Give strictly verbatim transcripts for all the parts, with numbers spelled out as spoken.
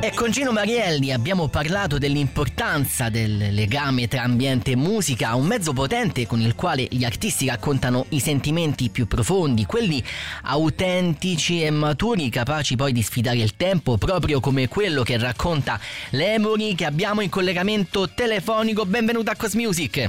E con Gino Marielli abbiamo parlato dell'importanza del legame tra ambiente e musica, un mezzo potente con il quale gli artisti raccontano i sentimenti più profondi, quelli autentici e maturi, capaci poi di sfidare il tempo, proprio come quello che racconta l'Emory, che abbiamo in collegamento telefonico. Benvenuta a Cosmusic.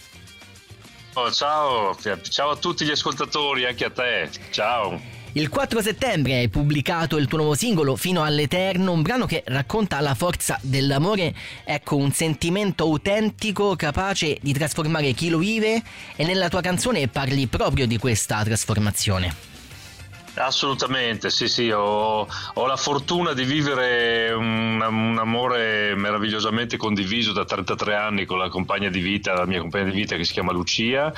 Oh, ciao, ciao a tutti gli ascoltatori, anche a te, ciao. Il quattro settembre hai pubblicato il tuo nuovo singolo Fino all'Eterno, un brano che racconta la forza dell'amore, ecco, un sentimento autentico capace di trasformare chi lo vive, e nella tua canzone parli proprio di questa trasformazione. Assolutamente, sì sì, ho, ho la fortuna di vivere un, un amore meravigliosamente condiviso da trentatré anni con la compagna di vita, la mia compagna di vita che si chiama Lucia,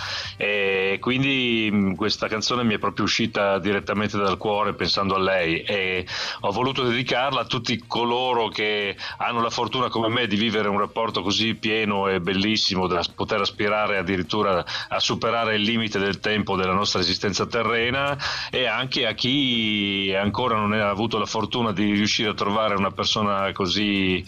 e quindi questa canzone mi è proprio uscita direttamente dal cuore pensando a lei, e ho voluto dedicarla a tutti coloro che hanno la fortuna come me di vivere un rapporto così pieno e bellissimo da poter aspirare addirittura a superare il limite del tempo della nostra esistenza terrena, e anche a chi ancora non ha avuto la fortuna di riuscire a trovare una persona così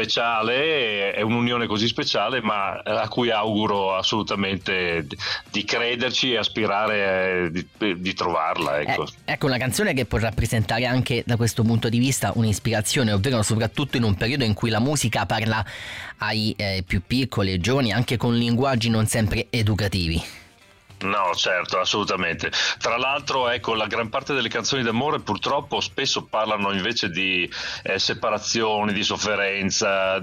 speciale, è un'unione così speciale, ma a cui auguro assolutamente di crederci e aspirare di, di trovarla, ecco. Eh, ecco, una canzone che può rappresentare anche da questo punto di vista un'ispirazione, ovvero soprattutto in un periodo in cui la musica parla ai eh, più piccoli e giovani anche con linguaggi non sempre educativi. No, certo, assolutamente. Tra l'altro, ecco, la gran parte delle canzoni d'amore purtroppo spesso parlano invece di eh, separazioni, di sofferenza,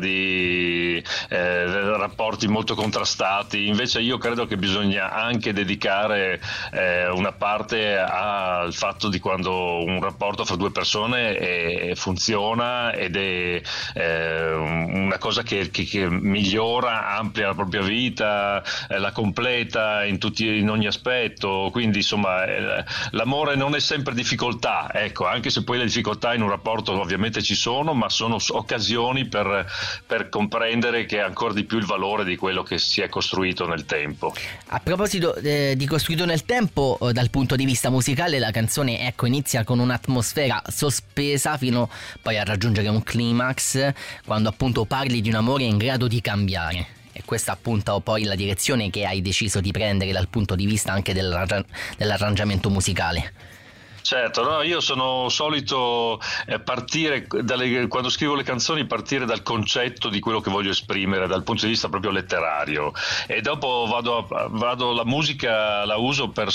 di eh, rapporti molto contrastati. Invece io credo che bisogna anche dedicare eh, una parte al fatto di quando un rapporto fra due persone è, funziona ed è eh, una cosa che, che, che migliora, amplia la propria vita, eh, la completa in tutti in ogni aspetto, quindi insomma l'amore non è sempre difficoltà, ecco, anche se poi le difficoltà in un rapporto ovviamente ci sono, ma sono occasioni per, per comprendere che ancora di più il valore di quello che si è costruito nel tempo. A proposito eh, di costruito nel tempo, eh, dal punto di vista musicale la canzone, ecco, inizia con un'atmosfera sospesa fino poi a raggiungere un climax, quando appunto parli di un amore in grado di cambiare. E questa appunto poi la direzione che hai deciso di prendere dal punto di vista anche dell'arra- dell'arrangiamento musicale. Certo, no, io sono solito eh, partire dalle, quando scrivo le canzoni, partire dal concetto di quello che voglio esprimere dal punto di vista proprio letterario, e dopo vado, a, vado la musica la uso per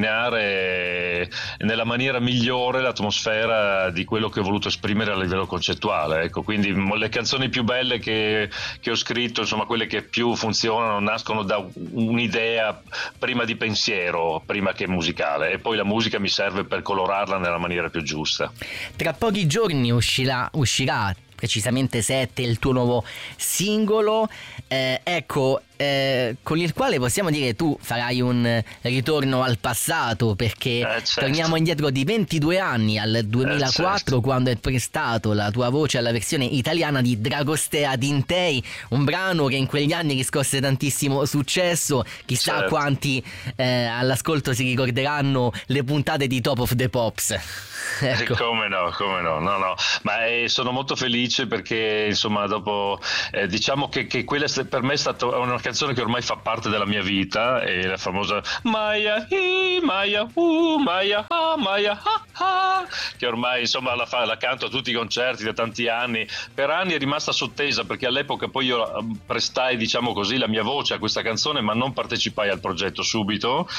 sottolineare nella maniera migliore l'atmosfera di quello che ho voluto esprimere a livello concettuale, ecco, quindi le canzoni più belle che, che ho scritto, insomma quelle che più funzionano, nascono da un'idea prima di pensiero, prima che musicale, e poi la musica mi serve per colorarla nella maniera più giusta. Tra pochi giorni uscirà, uscirà precisamente sette, il tuo nuovo singolo, eh, ecco, eh, con il quale possiamo dire tu farai un ritorno al passato, perché eh, certo. torniamo indietro di ventidue anni al duemilaquattro, eh, certo. quando hai prestato la tua voce alla versione italiana di Dragostea Dintei, un brano che in quegli anni riscosse tantissimo successo. Chissà certo. quanti eh, all'ascolto si ricorderanno le puntate di Top of the Pops. Ecco. Come no, come no, no, no. Ma eh, sono molto felice perché insomma dopo eh, diciamo che, che quella per me è stata una canzone che ormai fa parte della mia vita, è la famosa Maya hi, Maya uh, Maya ah, Maya ah, ah, che ormai insomma la, fa, la canto a tutti i concerti da tanti anni. Per anni è rimasta sottesa perché all'epoca poi io prestai, diciamo così, la mia voce a questa canzone, ma non partecipai al progetto subito,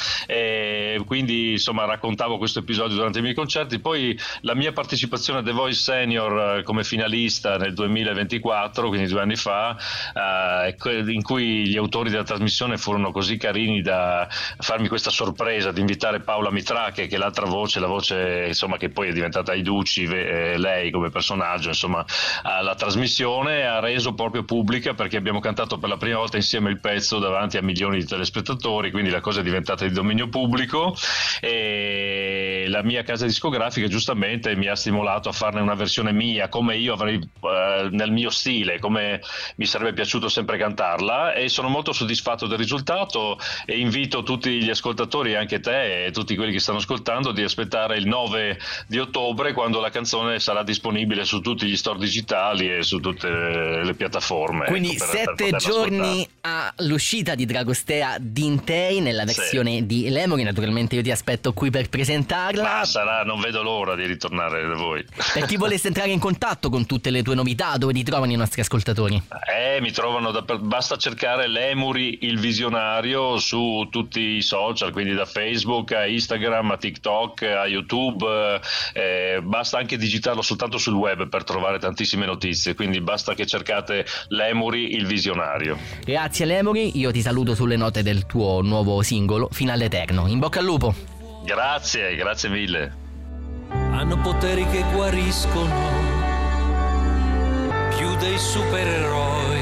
e quindi insomma raccontavo questo episodio durante i miei concerti. Poi la mia partecipazione a The Voice Senior come finalista nel duemilaventiquattro, quindi due anni fa, eh, in cui gli autori della trasmissione furono così carini da farmi questa sorpresa di invitare Paola Mitrache, che è l'altra voce, la voce insomma che poi è diventata Iducci, eh, lei come personaggio insomma alla trasmissione, ha reso proprio pubblica, perché abbiamo cantato per la prima volta insieme il pezzo davanti a milioni di telespettatori, quindi la cosa è diventata di dominio pubblico, e la mia casa discografica giustamente mi ha stimolato a farne una versione mia, come io avrei eh, nel mio stile, come mi sarebbe piaciuto sempre cantarla, e sono molto soddisfatto del risultato e invito tutti gli ascoltatori, anche te e tutti quelli che stanno ascoltando, di aspettare il nove di ottobre, quando la canzone sarà disponibile su tutti gli store digitali e su tutte le piattaforme. Quindi ecco, per, sette per giorni all'uscita di Dragostea Dintei nella versione sì. di Lemuri. Naturalmente io ti aspetto qui per presentarla. Ma sarà, non vedo l'ora di ritornare da voi. Per chi volesse entrare in contatto con tutte le tue novità, dove ti trovano i nostri ascoltatori? Eh, mi trovano da, basta cercare Lemuri il Visionario su tutti i social, quindi da Facebook a Instagram a TikTok a YouTube, eh, basta anche digitarlo soltanto sul web per trovare tantissime notizie, quindi basta che cercate Lemuri il Visionario. Grazie Lemuri, io ti saluto sulle note del tuo nuovo singolo Finale Eterno. In bocca al lupo. Grazie, grazie mille. Hanno poteri che guariscono più dei supereroi.